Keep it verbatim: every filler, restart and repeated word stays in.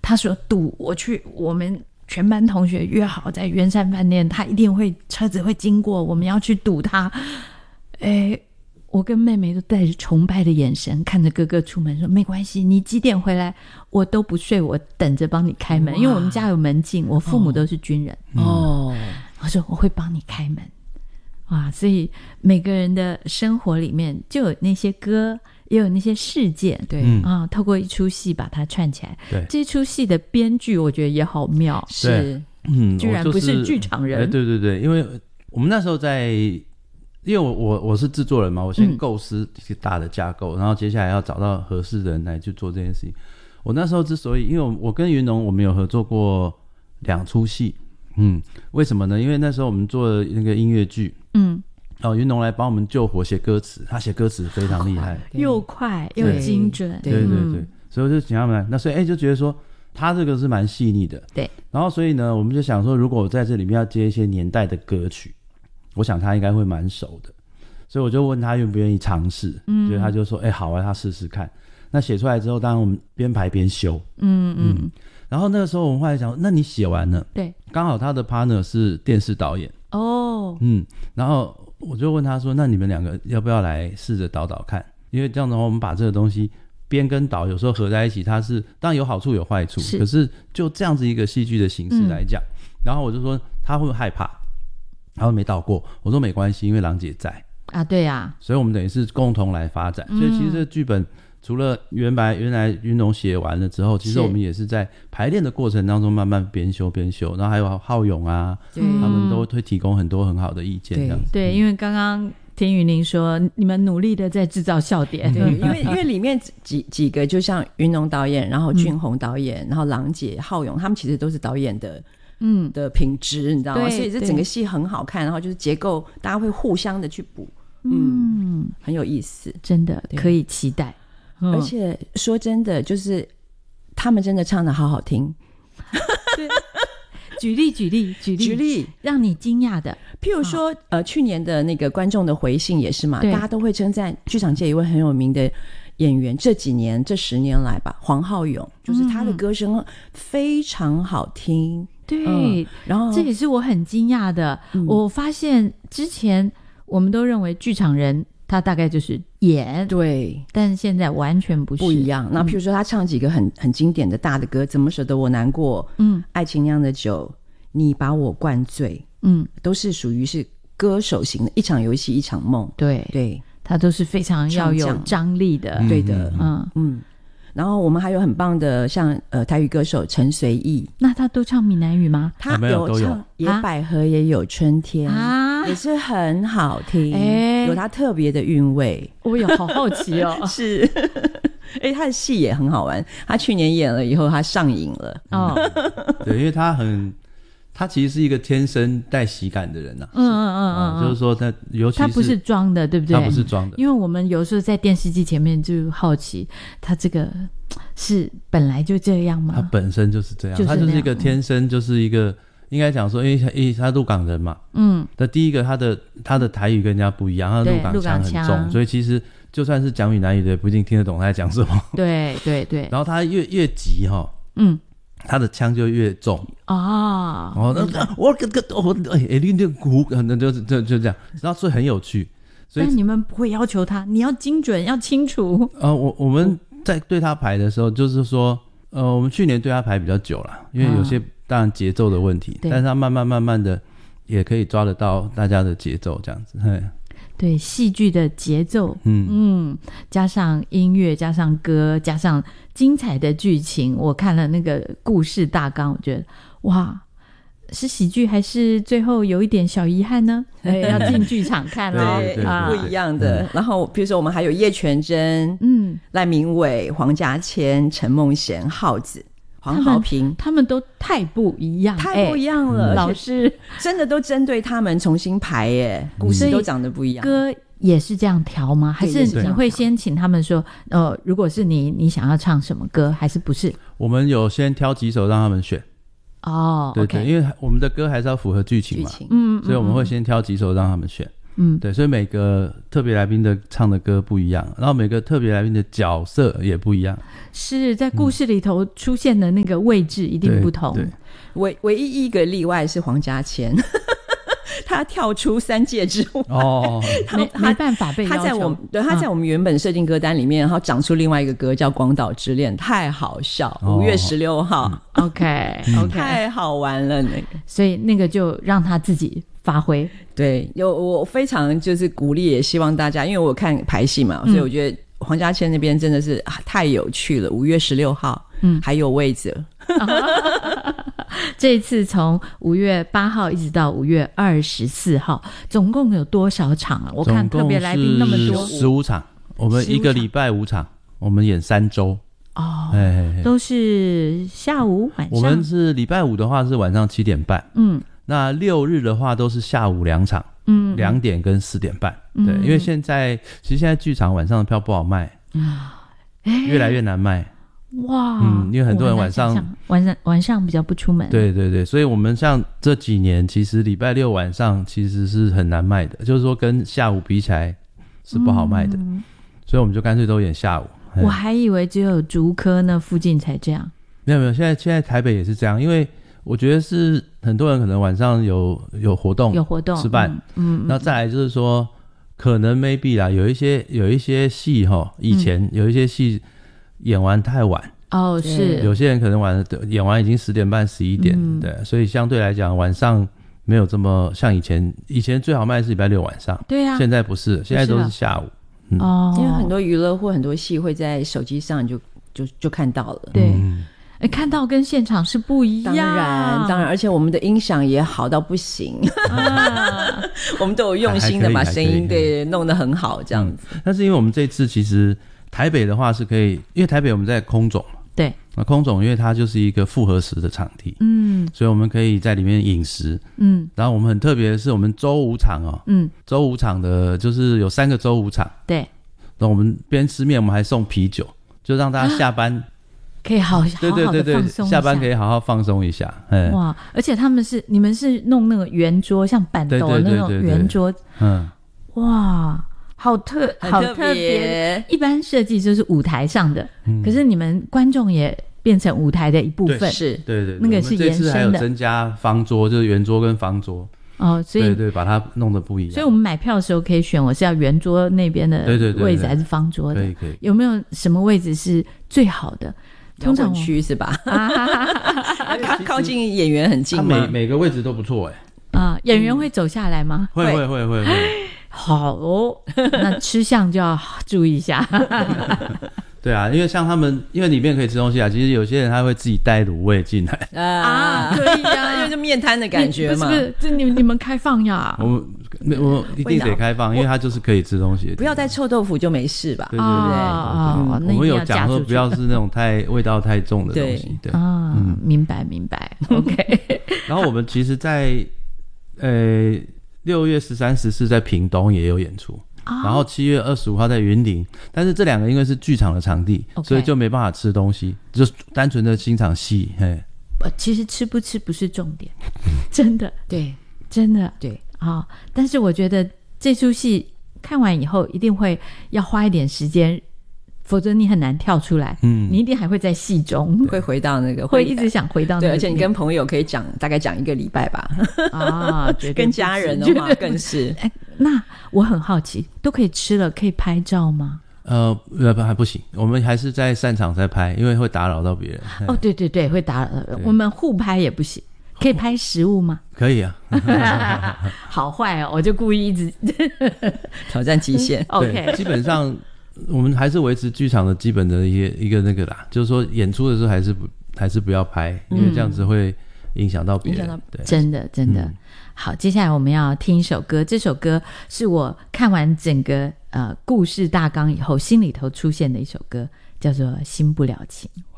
他说赌我去，我们全班同学约好在圆山饭店，他一定会车子会经过，我们要去堵他。哎，我跟妹妹都带着崇拜的眼神看着哥哥出门，说没关系，你几点回来我都不睡，我等着帮你开门，因为我们家有门禁，我父母都是军人。哦，我说我会帮你开门。哇，所以每个人的生活里面就有那些歌，也有那些事件，对、嗯、啊，透过一出戏把它串起来。对，这出戏的编剧我觉得也好妙，是，嗯，居然不是剧场人。 就是欸、对对对，因为我们那时候在，因为我我我是制作人嘛，我先构思一个大的架构、嗯，然后接下来要找到合适的人来去做这件事情。我那时候之所以，因为我跟云农我们有合作过两出戏。嗯，为什么呢？因为那时候我们做那个音乐剧，嗯，哦，云农来帮我们救火写歌词，他写歌词非常厉害， 又快又精准， 对对 对, 对、嗯，所以我就请他们来，那所以哎就觉得说他这个是蛮细腻的， 对， 然后所以呢，我们就想说，如果我在这里面要接一些年代的歌曲，我想他应该会蛮熟的，所以我就问他愿不愿意尝试，嗯，所以他就说，哎，好啊，他试试看。那写出来之后，当然我们边排边修，嗯嗯。然后那个时候我们后来想，那你写完了， 对， 刚好他的 partner 是电视导演哦， 嗯，然后我就问他说，那你们两个要不要来试着导导看？因为这样的话，我们把这个东西编跟导有时候合在一起，它是当然有好处有坏处，是可是就这样子一个戏剧的形式来讲、嗯，然后我就说他会不会害怕？他会没导过，我说没关系，因为郎姐在啊，对啊， 所以我们等于是共同来发展，嗯、所以其实这个剧本。除了原来原来云农写完了之后，其实我们也是在排练的过程当中慢慢边修边修，然后还有浩勇啊，他们都会提供很多很好的意见，这样子。 对，对，因为刚刚听云林说，你们努力的在制造笑点， 对，因为因为里面几几个就像云农导演，然后俊宏导演，嗯、然后郎姐、浩勇，他们其实都是导演的。嗯的品质，你知道吗？所以这整个戏很好看，然后就是结构，大家会互相的去补，嗯，嗯很有意思， 真的可以期待。 而且说真的，就是他们真的唱得好好听。 对，举例举例举例举例， 让你惊讶的， 譬如说、哦，呃，去年的那个观众的回信也是嘛，大家都会称赞剧场界一位很有名的演员，这几年这十年来吧，黄浩勇，就是他的歌声非常好听。嗯、 对、嗯，然后这也是我很惊讶的、嗯。我发现之前我们都认为剧场人。他大概就是演， 对， 但是现在完全不是不一样。那譬如说他唱几个很很经典的大的歌，怎么舍得我难过，嗯，爱情酿的酒，你把我灌醉，嗯，都是属于是歌手型的，一场游戏一场梦， 对对， 他都是非常要有张力的， 对的，嗯嗯。然后我们还有很棒的像呃台语歌手陈随意， 那他都唱闽南语吗？ 他有唱野百合也有春天啊，也是很好听，欸、有他特别的韵味。 我有好好奇哦， 是，哎，他的戏也很好玩。他去年演了以后，他上瘾了哦。 对，因为他很。他其实是一个天生带喜感的人啊， 嗯嗯嗯嗯、 呃，就是说他尤其是他不是装的，对不对？ 他不是装的， 因为我们有时候在电视机前面就好奇，他这个是本来就这样吗？ 他本身就是这样， 就是、 他就是一个天生就是一个，应该讲说，因为因为他鹿港人嘛，嗯，那第一个他的他的台语跟人家不一样，他的鹿港腔很重，所以其实就算是讲闽南语的，也不一定听得懂他在讲什么。 对对对， 然后他越越急哈，嗯。他的腔就越重啊！哦，那我跟跟我哎，你那鼓，那就就就这样，然后所以很有趣。所以但你们不会要求他，你要精准，要清楚。 呃，我我们在对他排的时候，就是说，呃，我们去年对他排比较久了，因为有些当然节奏的问题，但是他慢慢慢慢的也可以抓得到大家的节奏，这样子。嘿。 对戏剧的节奏，嗯嗯，加上音乐，加上歌，加上精彩的剧情，我看了那个故事大纲，我觉得哇，是喜剧还是最后有一点小遗憾呢？要进剧场看哦， 对对啊，不一样的。嗯、然后比如说我们还有叶全真、嗯，赖明伟、黄家千、陈梦贤、浩子。黄豪平他, 他们都太不一样， 太不一样了。 欸、老师真的都针对他们重新排耶，故事都长得不一样。 歌也是这样调吗？还是你会先请他们说，呃，如果是你，你想要唱什么歌，还是不是？ 我们有先挑几首让他们选。 哦， 对对， okay. 因为我们的歌还是要符合剧情嘛，嗯，所以我们会先挑几首让他们选。 嗯，对，所以每个特别来宾的唱的歌不一样，然后每个特别来宾的角色也不一样， 是在故事里头出现的那个位置一定不同。 对对， 唯唯一一个例外是黄家千。他跳出三界之外哦， 没没办法被要求。 他在我们对他在我们原本设定歌单里面，然后长出另外一个歌叫《广岛之恋》，太好笑。五、哦、月十六号 ，OK OK， 太好玩了那个， 所以那个就让他自己发挥。 对，有我非常就是鼓励，也希望大家，因为我看排戏嘛，所以我觉得黄家千那边真的是、啊、太有趣了。五月十六号，嗯，还有位置。 这一次从五月八号一直到五月二十四号，总共有多少场啊？我看特别来宾那么多， 十五场，我们一个礼拜五场，我们演三周。 哦，都是下午晚上。 我们是礼拜五的话是晚上七点半，嗯，那六日的话都是下午两场，嗯，两点跟四点半。嗯、对，因为现在其实现在剧场晚上的票不好卖，嗯，越来越难卖。 哇， 嗯，因为很多人晚上晚上晚上比较不出门， 对对对，所以我们像这几年，其实礼拜六晚上其实是很难卖的，就是说跟下午比起来是不好卖的，嗯、所以我们就干脆都演下午。 我还以为只有竹科那附近才这样， 没有没有，现在现在台北也是这样，因为我觉得是很多人可能晚上有有活动， 有活动吃饭，嗯，嗯，那再来就是说，可能 maybe 啦，有一些有一些戏哈，以前有一些戏。演完太晚哦，是有些人可能晚演完已经十点半十一点、嗯、对，所以相对来讲晚上没有这么像以前以前最好卖是礼拜六晚上， 对啊， 现在不是，现在都是下午、 嗯、哦，因为很多娱乐或很多戏会在手机上就就就看到了， 对、嗯欸、看到跟现场是不一样， 当然当然，而且我们的音响也好到不行、啊、我们都有用心的把声音对弄得很好这样子、 嗯、但是因为我们这次其实台北的话是可以，因为台北我们在空总， 对， 那空总因为它就是一个复合食的场地，嗯，所以我们可以在里面饮食，嗯，然后我们很特别的是，我们周五场哦，嗯，周五场的就是有三个周五场， 对， 然后我们边吃面，我们还送啤酒，就让大家下班、啊、 可以好好对对对对， 好好的放松一下， 下班可以好好放松一下， 哇！而且他们是你们是弄那个圆桌，像板斗的那种圆桌，对对对对嗯，哇。好特好特别，一般设计就是舞台上的、嗯，可是你们观众也变成舞台的一部分， 是， 对对， 那个是延伸的。我们这次还有增加方桌，就是圆桌跟方桌， 哦，所以对对，把它弄得不一样。 所以我们买票的时候可以选我是要圆桌那边的位置还是方桌的， 对对对对，可以可以。 有没有什么位置是最好的？ 通常区是吧？靠靠近演员很近吗？ 每每个位置都不错哎、 欸。啊，演员会走下来吗？ 会会会会会。 好哦，那吃相就要注意一下。 对啊，因为像他们，因为里面可以吃东西啊，其实有些人他会自己带卤味进来啊，可以啊， 因为就面摊的感觉嘛。 不是，这你你们开放呀？ 我们我一定得开放，因为它就是可以吃东西的。 不要带臭豆腐就没事吧？ 对对对， 啊、 嗯，我们有讲说不要是那种太味道太重的东西。对啊、嗯，明白明白。OK。 然后我们其实在，在呃。六月十三、十四在屏东也有演出，哦、然后七月二十五号在云林，但是这两个因为是剧场的场地， okay. 所以就没办法吃东西，就单纯的欣赏戏。嘿， 其实吃不吃不是重点，真的，对，真的， 对啊、哦。但是我觉得这出戏看完以后，一定会要花一点时间。否则你很难跳出来，嗯，你一定还会在戏中， 会回到那个， 会一直想回到那个。 对，而且你跟朋友可以讲，大概讲一个礼拜吧。 啊， 跟家人的话更是。 哎，那我很好奇，都可以吃了，可以拍照吗？ 呃，还不行，我们还是在散场再拍，因为会打扰到别人。 哦，对对对，会打扰。我们互拍也不行，可以拍食物吗？ 可以啊。 好坏哦，我就故意一直挑战极限。 OK， 基本上。我们还是维持剧场的基本的一个一个那个啦，就是说演出的时候还是不还是不要拍，因为这样子会影响到别人。 对，真的真的、嗯。好，接下来我们要听一首歌，这首歌是我看完整个呃故事大纲以后心里头出现的一首歌，叫做《新不了情》。